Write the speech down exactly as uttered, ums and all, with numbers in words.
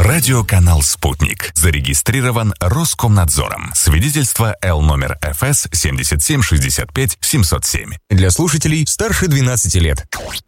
Радиоканал «Спутник». Зарегистрирован Роскомнадзором. Свидетельство Л номер эф эс семьдесят семь шестьдесят пять семьсот семь. Для слушателей старше двенадцати лет.